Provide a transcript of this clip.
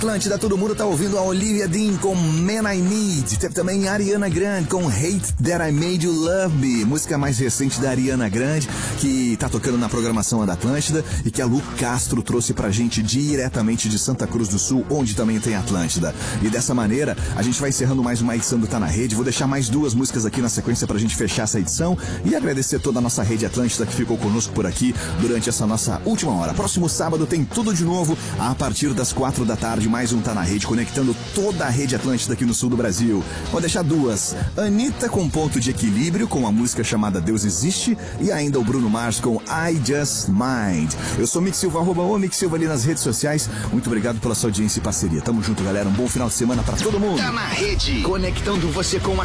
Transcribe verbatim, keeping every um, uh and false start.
Atlântida, todo mundo tá ouvindo a Olivia Dean com Man I Need. Teve também a Ariana Grande com Hate That I Made You Love Me, música mais recente da Ariana Grande, que tá tocando na programação da Atlântida e que a Lu Castro trouxe pra gente diretamente de Santa Cruz do Sul, onde também tem Atlântida. E dessa maneira, a gente vai encerrando mais uma edição do Tá Na Rede. Vou deixar mais duas músicas aqui na sequência pra gente fechar essa edição e agradecer toda a nossa rede Atlântida que ficou conosco por aqui durante essa nossa última hora. Próximo sábado tem tudo de novo a partir das quatro da tarde. Mais um Tá Na Rede, conectando toda a rede Atlântida aqui no sul do Brasil. Vou deixar duas. Anitta com Ponto de Equilíbrio, com a música chamada Deus Existe, e ainda o Bruno Mars com I Just Mind. Eu sou Mick Silva, arroba o Mick Silva ali nas redes sociais. Muito obrigado pela sua audiência e parceria. Tamo junto, galera. Um bom final de semana pra todo mundo. Tá Na Rede, conectando você com a